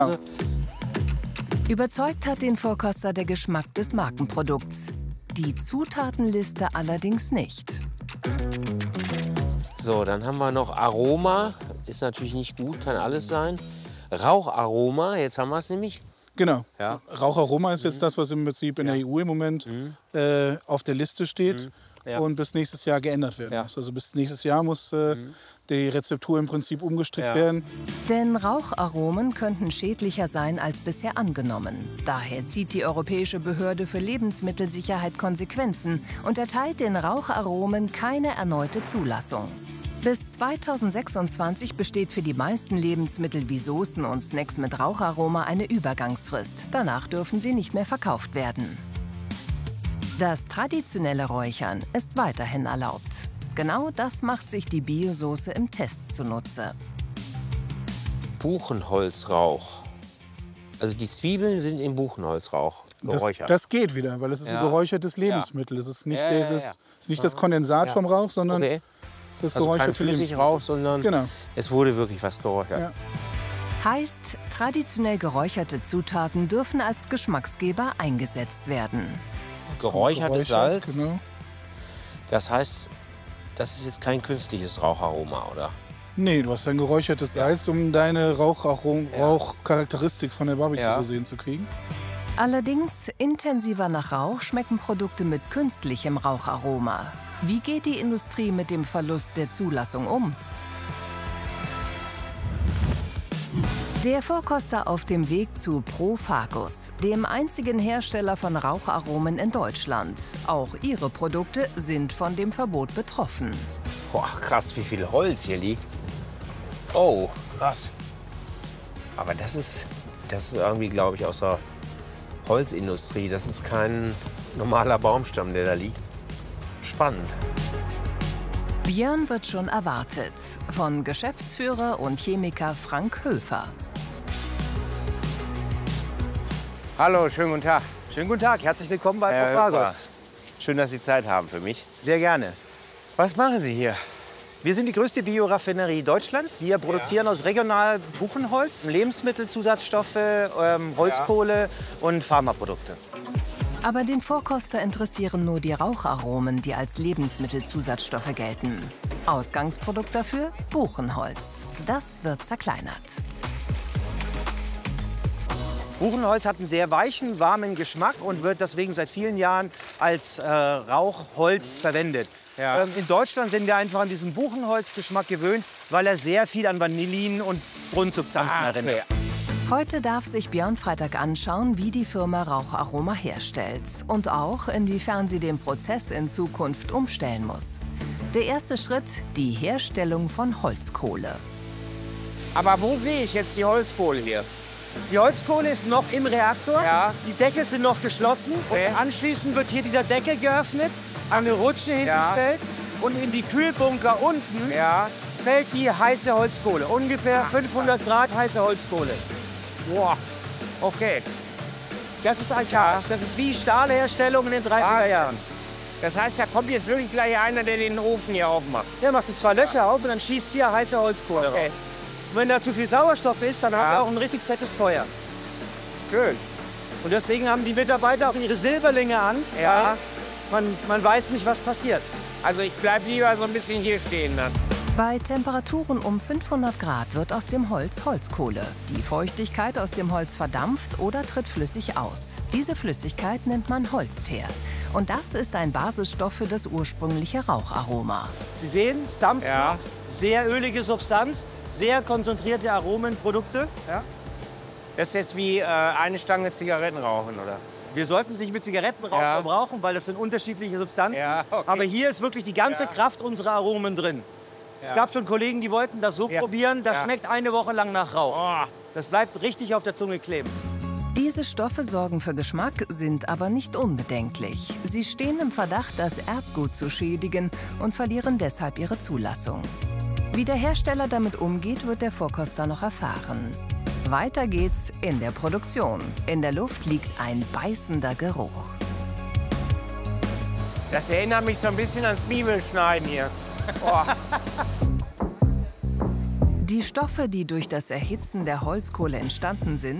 Überzeugt hat den Vorkoster der Geschmack des Markenprodukts. Die Zutatenliste allerdings nicht. So, dann haben wir noch Aroma. Ist natürlich nicht gut, kann alles sein. Raucharoma, jetzt haben wir es nämlich. Genau. Ja. Raucharoma ist jetzt das, was im Prinzip in der EU im Moment auf der Liste steht und bis nächstes Jahr geändert werden muss. Also bis nächstes Jahr muss die Rezeptur im Prinzip umgestrickt werden. Denn Raucharomen könnten schädlicher sein als bisher angenommen. Daher zieht die Europäische Behörde für Lebensmittelsicherheit Konsequenzen und erteilt den Raucharomen keine erneute Zulassung. Bis 2026 besteht für die meisten Lebensmittel wie Soßen und Snacks mit Raucharoma eine Übergangsfrist. Danach dürfen sie nicht mehr verkauft werden. Das traditionelle Räuchern ist weiterhin erlaubt. Genau das macht sich die Biosoße im Test zunutze. Buchenholzrauch. Also die Zwiebeln sind im Buchenholzrauch geräuchert. Das geht wieder, weil es ist ein geräuchertes Lebensmittel. Es ist nicht, ist nicht das Kondensat vom Rauch, sondern das also geräucherte kein Flüssigrauch, sondern es wurde wirklich was geräuchert. Ja. Heißt, traditionell geräucherte Zutaten dürfen als Geschmacksgeber eingesetzt werden. Geräuchertes Salz, genau. Das heißt, das ist jetzt kein künstliches Raucharoma, oder? Nee, du hast ein geräuchertes Salz, um deine Rauchcharakteristik von der Barbecue-Soße hinzukriegen. Allerdings, intensiver nach Rauch schmecken Produkte mit künstlichem Raucharoma. Wie geht die Industrie mit dem Verlust der Zulassung um? Der Vorkoster auf dem Weg zu Profagus, dem einzigen Hersteller von Raucharomen in Deutschland. Auch ihre Produkte sind von dem Verbot betroffen. Boah, krass, wie viel Holz hier liegt. Oh, krass. Aber das ist irgendwie, glaube ich, aus der Holzindustrie. Das ist kein normaler Baumstamm, der da liegt. Spannend. Björn wird schon erwartet von Geschäftsführer und Chemiker Frank Höfer. Hallo, schönen guten Tag. Schönen guten Tag, herzlich willkommen bei Profagus. Schön, dass Sie Zeit haben für mich. Sehr gerne. Was machen Sie hier? Wir sind die größte Bioraffinerie Deutschlands. Wir produzieren aus regional Buchenholz Lebensmittelzusatzstoffe, Holzkohle und Pharmaprodukte. Aber den Vorkoster interessieren nur die Raucharomen, die als Lebensmittelzusatzstoffe gelten. Ausgangsprodukt dafür Buchenholz. Das wird zerkleinert. Buchenholz hat einen sehr weichen, warmen Geschmack und wird deswegen seit vielen Jahren als Rauchholz verwendet. Ja. In Deutschland sind wir einfach an diesen Buchenholzgeschmack gewöhnt, weil er sehr viel an Vanillin und Grundsubstanzen erinnert. Heute darf sich Björn Freitag anschauen, wie die Firma Raucharoma herstellt und auch, inwiefern sie den Prozess in Zukunft umstellen muss. Der erste Schritt, die Herstellung von Holzkohle. Aber wo sehe ich jetzt die Holzkohle hier? Die Holzkohle ist noch im Reaktor, Ja. die Deckel sind noch geschlossen Okay. und anschließend wird hier dieser Deckel geöffnet, eine Rutsche hingestellt und in die Kühlbunker unten fällt die heiße Holzkohle. Ungefähr 500 Grad heiße Holzkohle. Boah, okay. Das ist Alkalisch. Das ist wie Stahlherstellung in den 30er Jahren. Das heißt, da kommt jetzt wirklich gleich einer, der den Ofen hier aufmacht. Der macht die 2 Löcher auf und dann schießt hier heiße Holzkohle raus. Und wenn da zu viel Sauerstoff ist, dann haben wir auch ein richtig fettes Feuer. Schön. Und deswegen haben die Mitarbeiter auch ihre Silberlinge an. Ja. Man weiß nicht, was passiert. Also ich bleib lieber so ein bisschen hier stehen dann. Bei Temperaturen um 500 Grad wird aus dem Holz Holzkohle. Die Feuchtigkeit aus dem Holz verdampft oder tritt flüssig aus. Diese Flüssigkeit nennt man Holzteer. Und das ist ein Basisstoff für das ursprüngliche Raucharoma. Sie sehen, es dampft. Ja. Sehr ölige Substanz, sehr konzentrierte Aromenprodukte. Ja. Das ist jetzt wie eine Stange Zigaretten rauchen, oder? Wir sollten es nicht mit Zigarettenrauch verbrauchen, weil das sind unterschiedliche Substanzen. Ja, okay. Aber hier ist wirklich die ganze Kraft unserer Aromen drin. Es gab schon Kollegen, die wollten das so probieren. Das schmeckt eine Woche lang nach Rauch. Oh. Das bleibt richtig auf der Zunge kleben. Diese Stoffe sorgen für Geschmack, sind aber nicht unbedenklich. Sie stehen im Verdacht, das Erbgut zu schädigen und verlieren deshalb ihre Zulassung. Wie der Hersteller damit umgeht, wird der Vorkoster noch erfahren. Weiter geht's in der Produktion. In der Luft liegt ein beißender Geruch. Das erinnert mich so ein bisschen an Zwiebelschneiden hier. Oh. Die Stoffe, die durch das Erhitzen der Holzkohle entstanden sind,